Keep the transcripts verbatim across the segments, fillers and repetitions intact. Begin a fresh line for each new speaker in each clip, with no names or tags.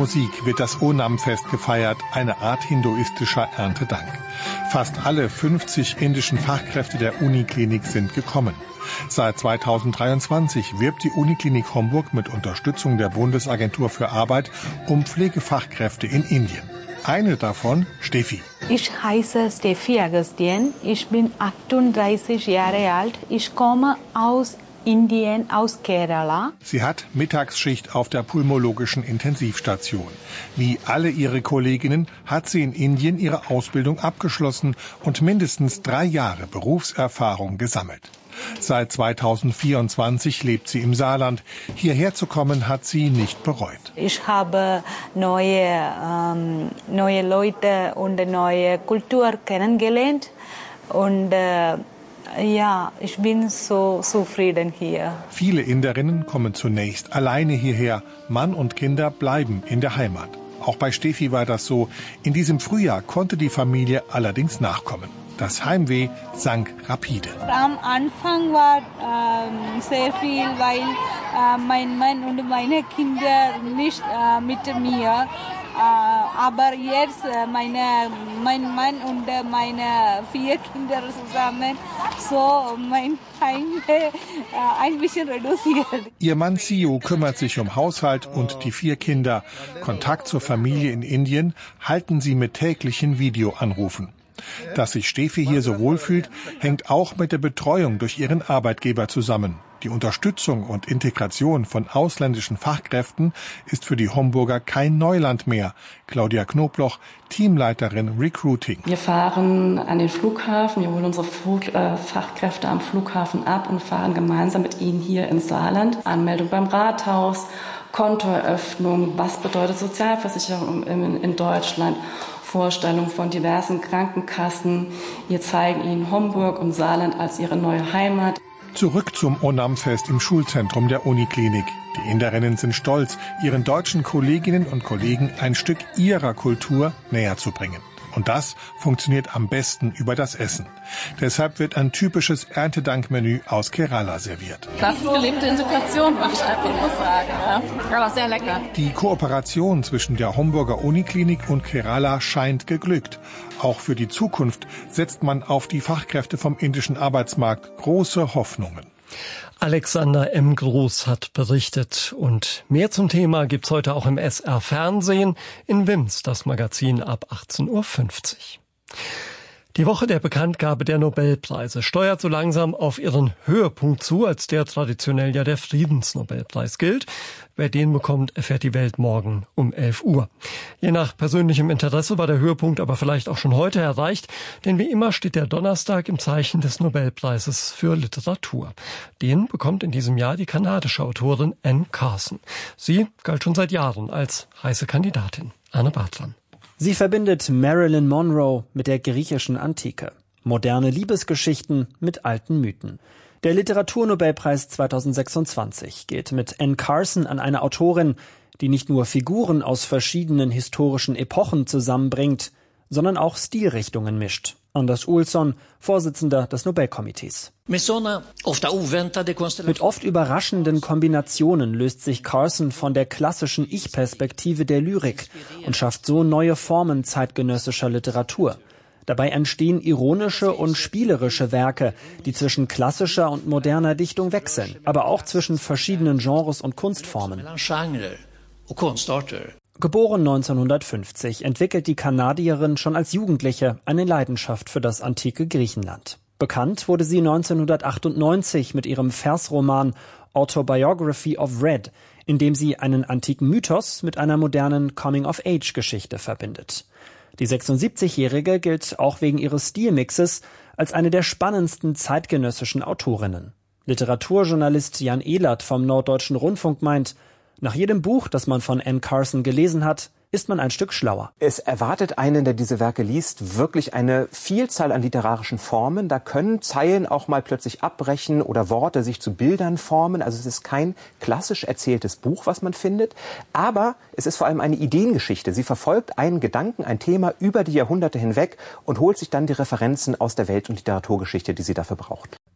Musik wird das Onam-Fest gefeiert, eine Art hinduistischer Erntedank. Fast alle fünfzig indischen Fachkräfte der Uniklinik sind gekommen. Seit zweitausenddreiundzwanzig wirbt die Uniklinik Homburg mit Unterstützung der Bundesagentur für Arbeit um Pflegefachkräfte in Indien. Eine davon, Steffi.
Ich heiße Steffi Agastien, ich bin achtunddreißig Jahre alt, ich komme aus Indien, aus Kerala.
Sie hat Mittagsschicht auf der pulmologischen Intensivstation. Wie alle ihre Kolleginnen hat sie in Indien ihre Ausbildung abgeschlossen und mindestens drei Jahre Berufserfahrung gesammelt. Seit zweitausendvierundzwanzig lebt sie im Saarland. Hierher zu kommen hat sie nicht bereut.
Ich habe neue, ähm, neue Leute und neue Kultur kennengelernt und äh, ja, ich bin so zufrieden hier.
Viele Inderinnen kommen zunächst alleine hierher. Mann und Kinder bleiben in der Heimat. Auch bei Steffi war das so. In diesem Frühjahr konnte die Familie allerdings nachkommen. Das Heimweh sank rapide.
Am Anfang war ähm, sehr viel, weil äh, mein Mann und meine Kinder nicht äh, mit mir. Äh, aber jetzt äh, meine, mein Mann und äh, meine vier Kinder zusammen, so mein Heimweh äh, ein bisschen reduziert.
Ihr Mann Sio kümmert sich um Haushalt und die vier Kinder. Kontakt zur Familie in Indien halten sie mit täglichen Videoanrufen. Dass sich Steffi hier so wohlfühlt, hängt auch mit der Betreuung durch ihren Arbeitgeber zusammen. Die Unterstützung und Integration von ausländischen Fachkräften ist für die Homburger kein Neuland mehr. Claudia Knobloch, Teamleiterin Recruiting.
Wir fahren an den Flughafen, wir holen unsere Fachkräfte am Flughafen ab und fahren gemeinsam mit ihnen hier ins Saarland. Anmeldung beim Rathaus, Kontoeröffnung, was bedeutet Sozialversicherung in, in Deutschland. Vorstellung von diversen Krankenkassen. Wir zeigen ihnen Homburg und Saarland als ihre neue Heimat.
Zurück zum Onam-Fest im Schulzentrum der Uniklinik. Die Inderinnen sind stolz, ihren deutschen Kolleginnen und Kollegen ein Stück ihrer Kultur näher zu bringen. Und das funktioniert am besten über das Essen. Deshalb wird ein typisches Erntedankmenü aus Kerala serviert.
Das ist gelebte Integration, würde ich einfach nur sagen. Ja. Aber sehr lecker.
Die Kooperation zwischen der Homburger Uniklinik und Kerala scheint geglückt. Auch für die Zukunft setzt man auf die Fachkräfte vom indischen Arbeitsmarkt große Hoffnungen.
Alexander M. Groß hat berichtet. Und mehr zum Thema gibt's heute auch im S R-Fernsehen, in Wims, das Magazin ab achtzehn Uhr fünfzig. Die Woche der Bekanntgabe der Nobelpreise steuert so langsam auf ihren Höhepunkt zu, als der traditionell ja der Friedensnobelpreis gilt. Wer den bekommt, erfährt die Welt morgen um elf Uhr. Je nach persönlichem Interesse war der Höhepunkt aber vielleicht auch schon heute erreicht, denn wie immer steht der Donnerstag im Zeichen des Nobelpreises für Literatur. Den bekommt in diesem Jahr die kanadische Autorin Anne Carson. Sie galt schon seit Jahren als heiße Kandidatin. Anne Bartram.
Sie verbindet Marilyn Monroe mit der griechischen Antike, moderne Liebesgeschichten mit alten Mythen. Der Literaturnobelpreis zweitausendsechsundzwanzig geht mit Anne Carson an eine Autorin, die nicht nur Figuren aus verschiedenen historischen Epochen zusammenbringt, sondern auch Stilrichtungen mischt. Anders Olsson, Vorsitzender des Nobelkomitees. Mit oft überraschenden Kombinationen löst sich Carson von der klassischen Ich-Perspektive der Lyrik und schafft so neue Formen zeitgenössischer Literatur. Dabei entstehen ironische und spielerische Werke, die zwischen klassischer und moderner Dichtung wechseln, aber auch zwischen verschiedenen Genres und Kunstformen. Geboren neunzehnhundertfünfzig, entwickelt die Kanadierin schon als Jugendliche eine Leidenschaft für das antike Griechenland. Bekannt wurde sie neunzehnhundertachtundneunzig mit ihrem Versroman Autobiography of Red, in dem sie einen antiken Mythos mit einer modernen Coming-of-Age-Geschichte verbindet. Die sechsundsiebzigjährige gilt auch wegen ihres Stilmixes als eine der spannendsten zeitgenössischen Autorinnen. Literaturjournalist Jan Ehlert vom Norddeutschen Rundfunk meint, nach jedem Buch, das man von Anne Carson gelesen hat, ist man ein Stück schlauer.
Es erwartet einen, der diese Werke liest, wirklich eine Vielzahl an literarischen Formen. Da können Zeilen auch mal plötzlich abbrechen oder Worte sich zu Bildern formen. Also es ist kein klassisch erzähltes Buch, was man findet. Aber es ist vor allem eine Ideengeschichte. Sie verfolgt einen Gedanken, ein Thema über die Jahrhunderte hinweg und holt sich dann die Referenzen aus der Welt- und Literaturgeschichte, die sie dafür braucht.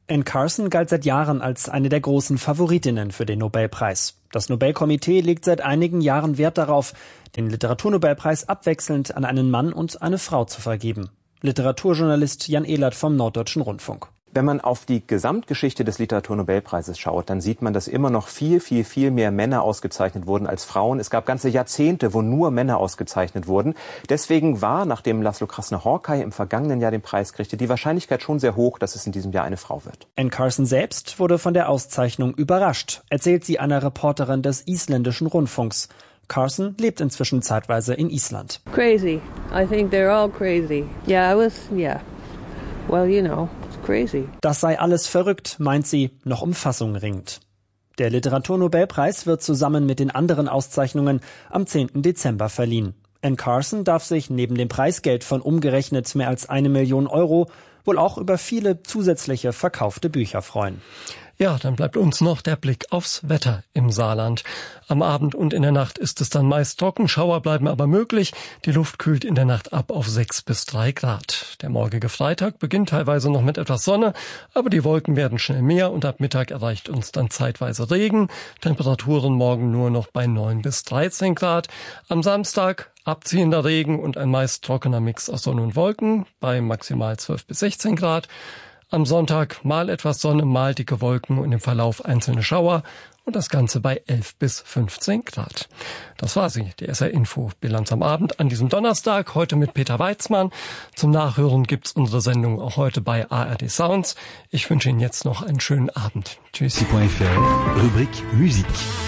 Anne Carson galt seit Jahren als eine der großen Favoritinnen für den Nobelpreis. Das Nobelkomitee legt seit einigen Jahren Wert darauf, den Literaturnobelpreis abwechselnd an einen Mann und eine Frau zu vergeben. Literaturjournalist Jan Ehlert vom Norddeutschen Rundfunk.
Wenn man auf die Gesamtgeschichte des Literaturnobelpreises schaut, dann sieht man, dass immer noch viel, viel, viel mehr Männer ausgezeichnet wurden als Frauen. Es gab ganze Jahrzehnte, wo nur Männer ausgezeichnet wurden. Deswegen war, nachdem Laszlo Krasner-Horkay im vergangenen Jahr den Preis kriegte, die Wahrscheinlichkeit schon sehr hoch, dass es in diesem Jahr eine Frau wird.
Anne Carson selbst wurde von der Auszeichnung überrascht, erzählt sie einer Reporterin des isländischen Rundfunks. Carson lebt inzwischen zeitweise in Island.
Crazy. I think they're all crazy. Yeah, I was, yeah. Well, you know. Crazy.
Das sei alles verrückt, meint sie, noch um Fassung ringt. Der Literaturnobelpreis wird zusammen mit den anderen Auszeichnungen am zehnten Dezember verliehen. Anne Carson darf sich neben dem Preisgeld von umgerechnet mehr als eine Million Euro wohl auch über viele zusätzliche verkaufte Bücher freuen.
Ja, dann bleibt uns noch der Blick aufs Wetter im Saarland. Am Abend und in der Nacht ist es dann meist trocken, Schauer bleiben aber möglich. Die Luft kühlt in der Nacht ab auf sechs bis drei Grad. Der morgige Freitag beginnt teilweise noch mit etwas Sonne, aber die Wolken werden schnell mehr und ab Mittag erreicht uns dann zeitweise Regen. Temperaturen morgen nur noch bei neun bis dreizehn Grad. Am Samstag abziehender Regen und ein meist trockener Mix aus Sonne und Wolken bei maximal zwölf bis sechzehn Grad. Am Sonntag mal etwas Sonne, mal dicke Wolken und im Verlauf einzelne Schauer und das Ganze bei elf bis fünfzehn Grad. Das war sie, die S R-Info-Bilanz am Abend an diesem Donnerstag, heute mit Peter Weizmann. Zum Nachhören gibt's unsere Sendung auch heute bei A R D Sounds. Ich wünsche Ihnen jetzt noch einen schönen Abend. Tschüss.
Rubrik Musik.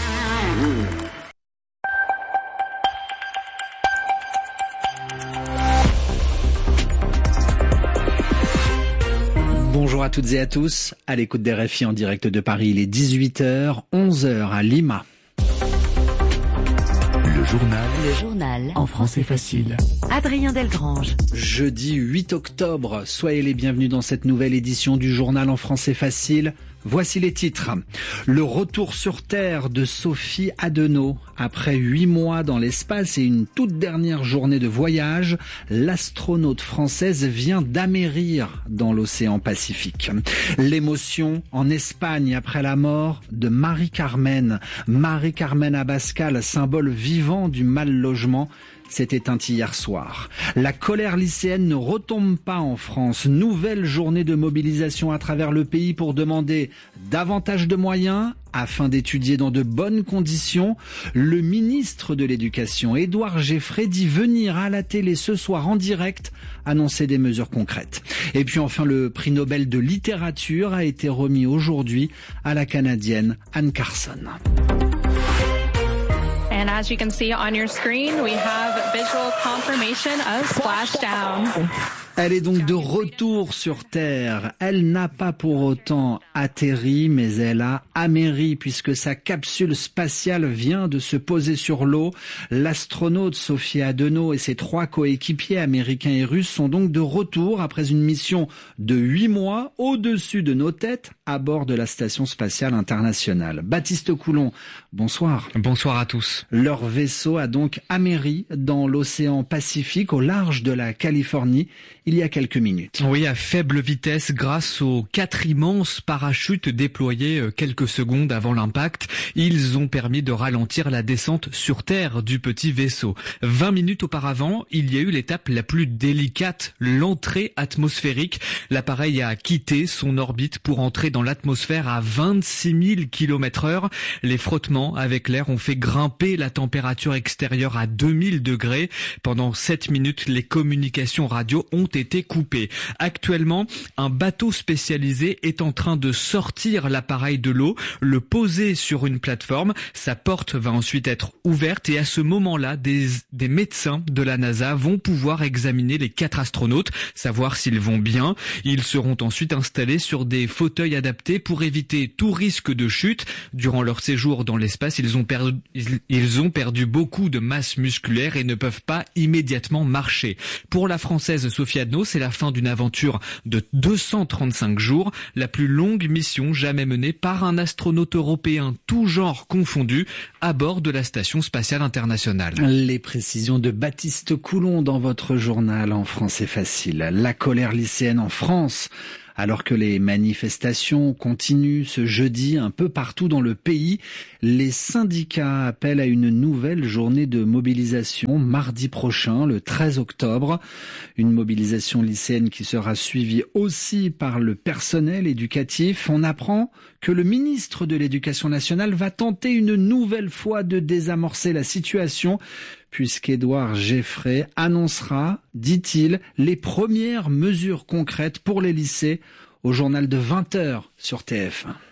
Bonjour à toutes et à tous, à l'écoute des R F I en direct de Paris, il est dix-huit heures, onze heures à Lima.
Le journal.
Le journal.
En français facile.
Adrien Delgrange.
Jeudi huit octobre, soyez les bienvenus dans cette nouvelle édition du journal en français facile. Voici les titres. Le retour sur Terre de Sophie Adenau. Après huit mois dans l'espace et une toute dernière journée de voyage, l'astronaute française vient d'amérir dans l'océan Pacifique. L'émotion en Espagne après la mort de Marie-Carmen. Marie-Carmen Abascal, symbole vivant du mal-logement, s'est éteinte hier soir. La colère lycéenne ne retombe pas en France. Nouvelle journée de mobilisation à travers le pays pour demander davantage de moyens afin d'étudier dans de bonnes conditions. Le ministre de l'Éducation, Édouard Geffray, dit venir à la télé ce soir en direct annoncer des mesures concrètes. Et puis enfin, le prix Nobel de littérature a été remis aujourd'hui à la Canadienne Anne Carson.
And as you can see on your screen, we have visual confirmation of splashdown.
Elle est donc de retour sur Terre. Elle n'a pas pour autant atterri, mais elle a améri puisque sa capsule spatiale vient de se poser sur l'eau. L'astronaute Sophie Adenau et ses trois coéquipiers américains et russes sont donc de retour après une mission de huit mois au-dessus de nos têtes à bord de la Station spatiale internationale. Baptiste Coulon, bonsoir.
Bonsoir à tous.
Leur vaisseau a donc améri dans l'océan Pacifique au large de la Californie il y a quelques minutes.
Oui, à faible vitesse grâce aux quatre immenses parachutes déployés quelques secondes avant l'impact. Ils ont permis de ralentir la descente sur Terre du petit vaisseau. vingt minutes auparavant, il y a eu l'étape la plus délicate, l'entrée atmosphérique. L'appareil a quitté son orbite pour entrer dans l'atmosphère à vingt-six mille kilomètres heure. Les frottements avec l'air ont fait grimper la température extérieure à deux mille degrés. Pendant sept minutes, les communications radio ont été coupées. Actuellement, un bateau spécialisé est en train de sortir l'appareil de l'eau, le poser sur une plateforme. Sa porte va ensuite être ouverte et à ce moment-là, des, des médecins de la NASA vont pouvoir examiner les quatre astronautes, savoir s'ils vont bien. Ils seront ensuite installés sur des fauteuils adaptés pour éviter tout risque de chute. Durant leur séjour dans l'espace, ils ont perdu, ils ont perdu beaucoup de masse musculaire et ne peuvent pas immédiatement marcher. Pour la Française Sophie Adenau, c'est la fin d'une aventure de deux cent trente-cinq jours, la plus longue mission jamais menée par un astronaute européen, tout genre confondu, à bord de la Station spatiale internationale.
Les précisions de Baptiste Coulon dans votre journal en français facile. La colère lycéenne en France Alors que les manifestations continuent ce jeudi un peu partout dans le pays, les syndicats appellent à une nouvelle journée de mobilisation mardi prochain, le treize octobre. Une mobilisation lycéenne qui sera suivie aussi par le personnel éducatif. On apprend que le ministre de l'Éducation nationale va tenter une nouvelle fois de désamorcer la situation, puisqu'Édouard Geffray annoncera, dit-il, les premières mesures concrètes pour les lycées au journal de vingt heures sur T F un.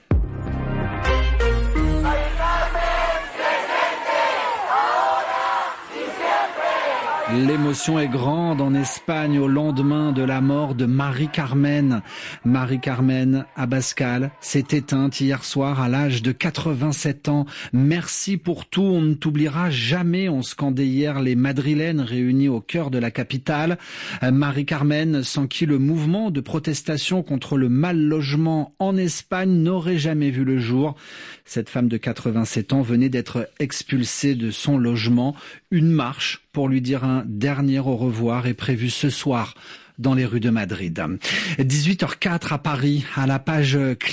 L'émotion est grande en Espagne au lendemain de la mort de Marie-Carmen. Marie-Carmen Abascal s'est éteinte hier soir à l'âge de quatre-vingt-sept ans. Merci pour tout, on ne t'oubliera jamais, ont scandé hier les Madrilènes réunis au cœur de la capitale. Marie-Carmen, sans qui le mouvement de protestation contre le mal logement en Espagne n'aurait jamais vu le jour. Cette femme de quatre-vingt-sept ans venait d'être expulsée de son logement. Une marche pour lui dire un dernier au revoir est prévue ce soir dans les rues de Madrid. dix-huit heures quatre à Paris, à la page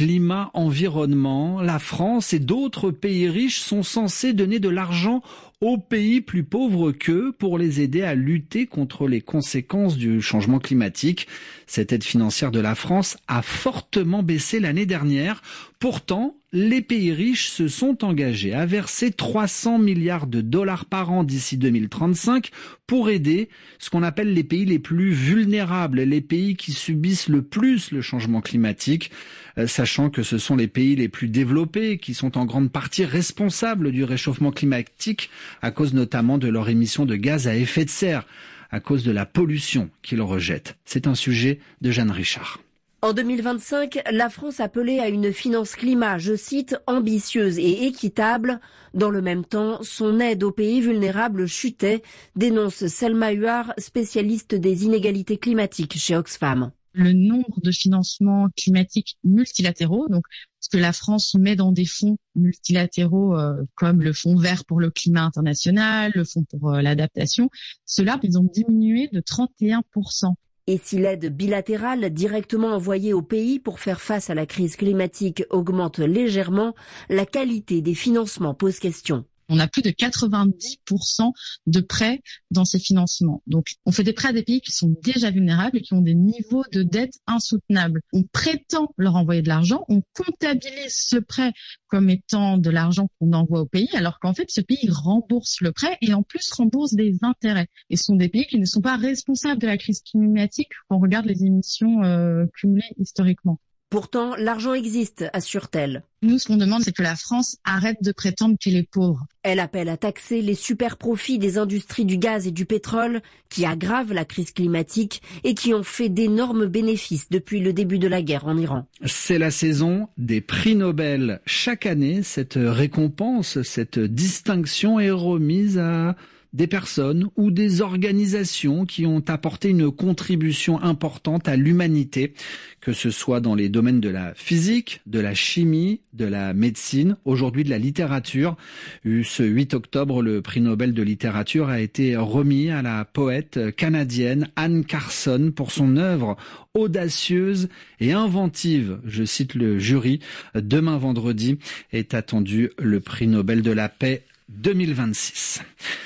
climat-environnement, la France et d'autres pays riches sont censés donner de l'argent aux pays plus pauvres qu'eux pour les aider à lutter contre les conséquences du changement climatique. Cette aide financière de la France a fortement baissé l'année dernière. Pourtant, les pays riches se sont engagés à verser trois cents milliards de dollars par an d'ici deux mille trente-cinq pour aider ce qu'on appelle les pays les plus vulnérables, les pays qui subissent le plus le changement climatique, sachant que ce sont les pays les plus développés qui sont en grande partie responsables du réchauffement climatique à cause notamment de leur émission de gaz à effet de serre, à cause de la pollution qu'ils rejettent. C'est un sujet de Jeanne Richard.
En deux mille vingt-cinq, la France appelait à une finance climat, je cite, ambitieuse et équitable. Dans le même temps, son aide aux pays vulnérables chutait, dénonce Selma Huard, spécialiste des inégalités climatiques chez Oxfam.
Le nombre de financements climatiques multilatéraux, donc ce que la France met dans des fonds multilatéraux euh, comme le Fonds vert pour le climat international, le Fonds pour euh, l'adaptation, ceux-là, ils ont diminué de trente et un pour cent.
Et si l'aide bilatérale directement envoyée au pays pour faire face à la crise climatique augmente légèrement, la qualité des financements pose question.
On a plus de quatre-vingt-dix pour cent de prêts dans ces financements. Donc, on fait des prêts à des pays qui sont déjà vulnérables et qui ont des niveaux de dette insoutenables. On prétend leur envoyer de l'argent, on comptabilise ce prêt comme étant de l'argent qu'on envoie au pays, alors qu'en fait, ce pays rembourse le prêt et en plus rembourse des intérêts. Et ce sont des pays qui ne sont pas responsables de la crise climatique quand on regarde les émissions euh, cumulées historiquement.
Pourtant, l'argent existe, assure-t-elle.
Nous, ce qu'on demande, c'est que la France arrête de prétendre qu'elle est pauvre.
Elle appelle à taxer les super-profits des industries du gaz et du pétrole qui aggravent la crise climatique et qui ont fait d'énormes bénéfices depuis le début de la guerre en Iran.
C'est la saison des prix Nobel. Chaque année, cette récompense, cette distinction est remise à des personnes ou des organisations qui ont apporté une contribution importante à l'humanité, que ce soit dans les domaines de la physique, de la chimie, de la médecine, aujourd'hui de la littérature. Ce huit octobre, le prix Nobel de littérature a été remis à la poète canadienne Anne Carson pour son œuvre audacieuse et inventive. Je cite le jury. Demain vendredi est attendu le prix Nobel de la paix deux mille vingt-six.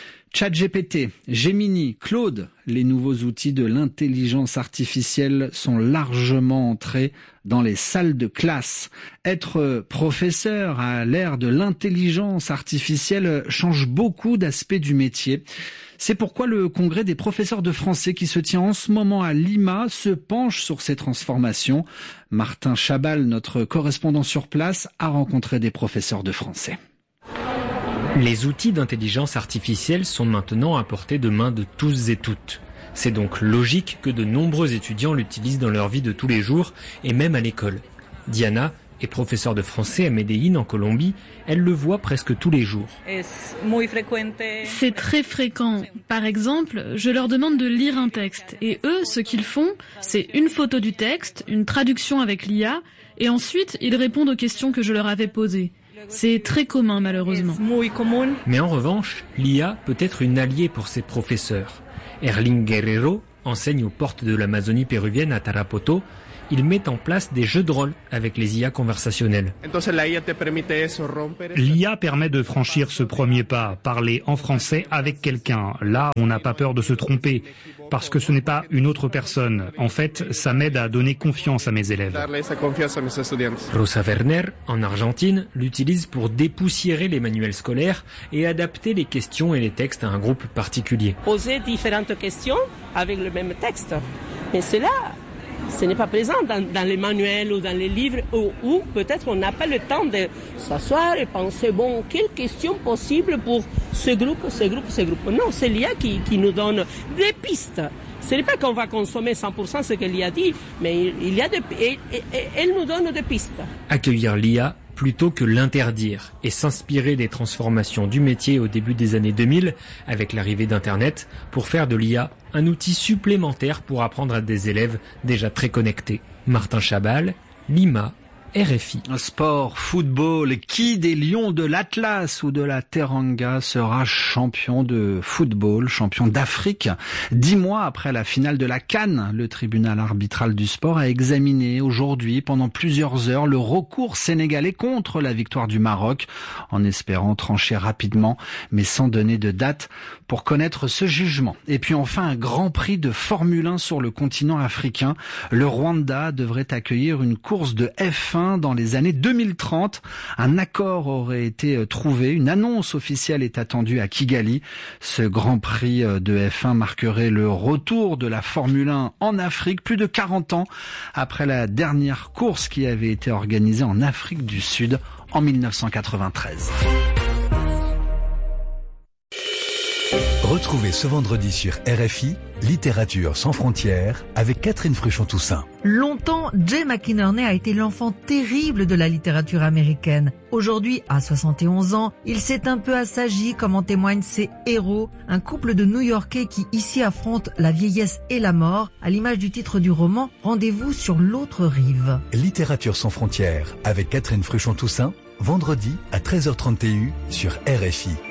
ChatGPT, Gemini, Claude, les nouveaux outils de l'intelligence artificielle sont largement entrés dans les salles de classe. Être professeur à l'ère de l'intelligence artificielle change beaucoup d'aspects du métier. C'est pourquoi le congrès des professeurs de français qui se tient en ce moment à Lima se penche sur ces transformations. Martin Chabal, notre correspondant sur place, a rencontré des professeurs de français.
Les outils d'intelligence artificielle sont maintenant à portée de main de tous et toutes. C'est donc logique que de nombreux étudiants l'utilisent dans leur vie de tous les jours et même à l'école. Diana est professeure de français à Medellín en Colombie. Elle le voit presque tous les jours.
C'est très fréquent. Par exemple, je leur demande de lire un texte et eux, ce qu'ils font, c'est une photo du texte, une traduction avec l'I A et ensuite ils répondent aux questions que je leur avais posées. C'est très commun malheureusement.
Mais en revanche, l'I A peut être une alliée pour ses professeurs. Erling Guerrero enseigne aux portes de l'Amazonie péruvienne à Tarapoto. il met en place des jeux de rôle avec les I A conversationnelles.
L'I A permet de franchir ce premier pas, parler en français avec quelqu'un. Là, on n'a pas peur de se tromper, parce que ce n'est pas une autre personne. En fait, ça m'aide à donner confiance à mes élèves.
Rosa Werner, en Argentine, l'utilise pour dépoussiérer les manuels scolaires et adapter les questions et les textes à un groupe particulier.
Poser différentes questions avec le même texte. Mais cela, ce n'est pas présent dans, dans les manuels ou dans les livres où, où peut-être on n'a pas le temps de s'asseoir et penser, bon, quelles questions possibles pour ce groupe, ce groupe, ce groupe. Non, c'est l'I A qui, qui nous donne des pistes. Ce n'est pas qu'on va consommer cent pour cent ce que l'I A dit, mais il y a des, et, et, et, elle nous donne des pistes.
Accueillir l'I A plutôt que l'interdire et s'inspirer des transformations du métier au début des années deux mille avec l'arrivée d'Internet pour faire de l'I A un outil supplémentaire pour apprendre à des élèves déjà très connectés. Martin Chabal, Lima, R F I.
Sport, football, qui des Lions de l'Atlas ou de la Teranga sera champion de football, champion d'Afrique? Dix mois après la finale de la CAN, le tribunal arbitral du sport a examiné aujourd'hui pendant plusieurs heures le recours sénégalais contre la victoire du Maroc, en espérant trancher rapidement, mais sans donner de date pour connaître ce jugement. Et puis enfin, un grand prix de Formule un sur le continent africain. Le Rwanda devrait accueillir une course de F un dans les années deux mille trente. Un accord aurait été trouvé. Une annonce officielle est attendue à Kigali. Ce Grand Prix de F un marquerait le retour de la Formule un en Afrique, plus de quarante ans après la dernière course qui avait été organisée en Afrique du Sud en mille neuf cent quatre-vingt-treize.
Retrouvez ce vendredi sur R F I Littérature sans frontières avec Catherine Fruchon-Toussaint.
Longtemps, Jay McInerney a été l'enfant terrible de la littérature américaine. Aujourd'hui, à soixante et onze ans, il s'est un peu assagi, comme en témoignent ses héros, un couple de New-Yorkais qui ici affrontent la vieillesse et la mort, à l'image du titre du roman Rendez-vous sur l'autre rive.
Littérature sans frontières avec Catherine Fruchon-Toussaint, vendredi à treize heures trente et un sur R F I.